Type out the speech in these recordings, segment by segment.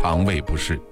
肠胃不适。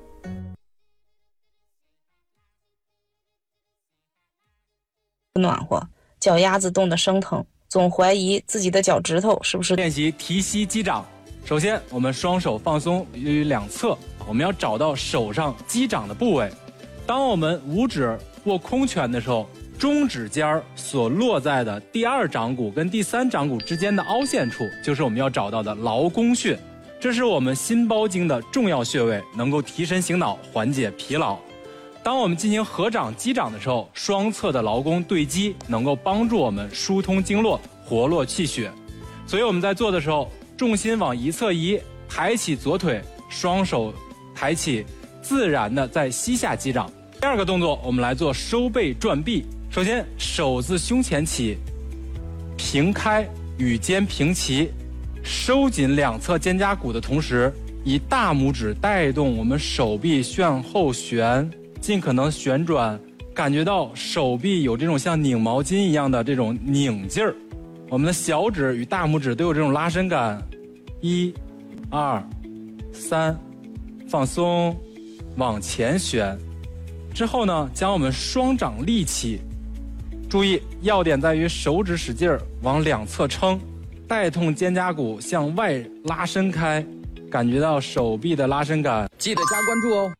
暖和，脚丫子冻得生疼，总怀疑自己的脚趾头是不是。 练习提膝击掌。首先，我们双手放松于两侧，我们要找到手上击掌的部位。当我们五指握空拳的时候，中指尖所落在的第二掌骨跟第三掌骨之间的凹陷处，就是我们要找到的劳宫穴。这是我们心包经的重要穴位，能够提神醒脑，缓解疲劳。当我们进行合掌击掌的时候，双侧的劳宫对击，能够帮助我们疏通经络，活络气血。所以我们在做的时候，重心往一侧移，抬起左腿，双手抬起，自然的在膝下击掌。第二个动作，我们来做收背转臂。首先，手自胸前起，平开，与肩平齐，收紧两侧肩胛骨的同时，以大拇指带动我们手臂向后旋，尽可能旋转，感觉到手臂有这种像拧毛巾一样的这种拧劲儿。我们的小指与大拇指都有这种拉伸感。1、2、3，放松，往前旋。之后呢，将我们双掌立起，注意要点在于手指使劲儿往两侧撑，带动肩胛骨向外拉伸开，感觉到手臂的拉伸感。 记得加关注哦。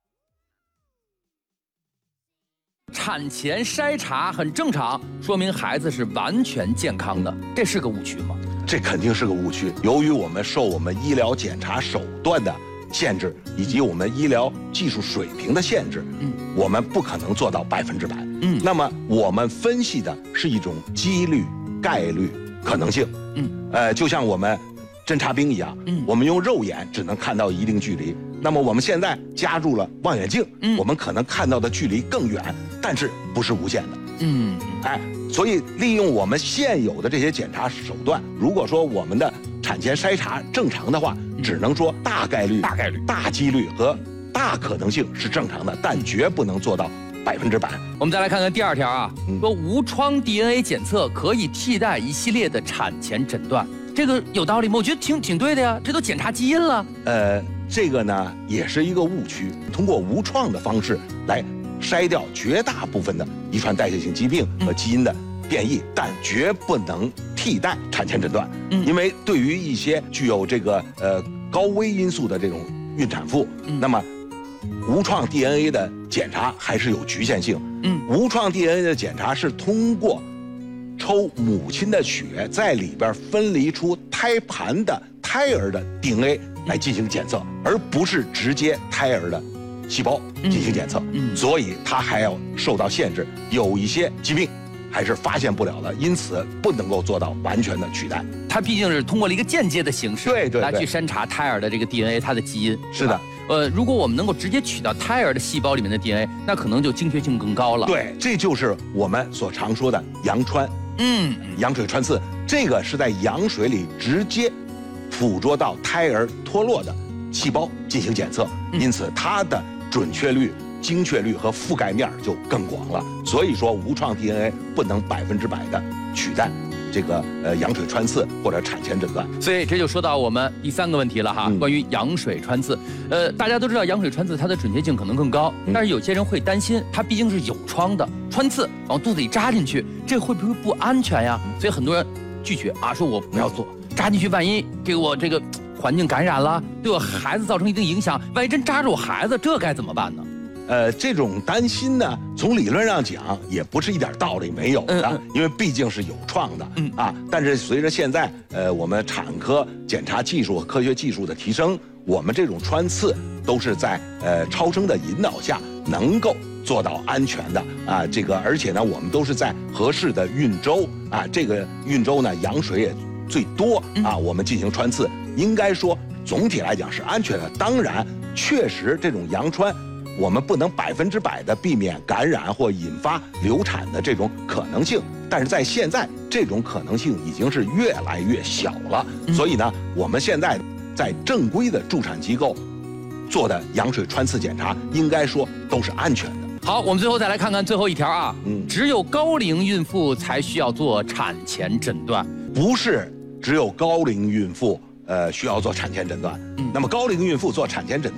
产前筛查很正常，说明孩子是完全健康的，这是个误区吗？ 这肯定是个误区。由于我们受我们医疗检查手段的限制，以及我们医疗技术水平的限制，我们不可能做到100%。那么我们分析的是一种几率、概率、可能性。就像我们侦察兵一样，我们用肉眼只能看到一定距离。那么我们现在加入了望远镜，我们可能看到的距离更远，但是不是无限的。所以利用我们现有的这些检查手段，如果说我们的产前筛查正常的话，只能说大概率、大几率和大可能性是正常的，但绝不能做到100%。 我们再来看看第二条啊，说无创 DNA 检测可以替代一系列的产前诊断，这个有道理吗？我觉得挺对的呀，这都检查基因了。 这个呢也是一个误区，通过无创的方式来筛掉绝大部分的遗传代谢性疾病和基因的变异，但绝不能替代产前诊断。因为对于一些具有这个高危因素的这种孕产妇，那么无创 DNA 的检查还是有局限性。无创 DNA 的检查是通过抽母亲的血，在里边分离出胎盘的胎儿的 DNA 来进行检测，而不是直接胎儿的细胞进行检测。所以它还要受到限制，有一些疾病还是发现不了的，因此不能够做到完全的取代。 它毕竟是通过了一个间接的形式，来去筛查胎儿的这个 DNA， 它的基因。 是的。 如果我们能够直接取到胎儿的细胞里面的 DNA， 那可能就精确性更高了。 对，这就是我们所常说的羊穿。羊水穿刺，这个是在羊水里直接捕捉到胎儿脱落的细胞进行检测，因此它的准确率、精确率和覆盖面就更广了。所以说，无创 DNA 不能100%的取代这个羊水穿刺或者产前诊断。 所以这就说到我们第三个问题了哈，关于羊水穿刺。大家都知道羊水穿刺它的准确性可能更高，但是有些人会担心，它毕竟是有创的，穿刺往肚子里扎进去，这会不会不安全呀？所以很多人拒绝啊，说我不要做，扎进去万一给我这个环境感染了，对我孩子造成一定影响，万一真扎着我孩子，这该怎么办呢？ 这种担心呢，从理论上讲也不是一点道理没有的，因为毕竟是有创的但是随着现在我们产科检查技术和科学技术的提升，我们这种穿刺都是在超声的引导下能够做到安全的而且呢，我们都是在合适的孕周这个孕周呢，羊水也最多我们进行穿刺，应该说总体来讲是安全的。当然，确实这种羊穿，我们不能100%的避免感染或引发流产的这种可能性，但是在现在这种可能性已经是越来越小了。所以呢，我们现在在正规的助产机构做的羊水穿刺检查，应该说都是安全的。 好，我们最后再来看看最后一条啊，只有高龄孕妇才需要做产前诊断， 不是只有高龄孕妇需要做产前诊断。那么高龄孕妇做产前诊断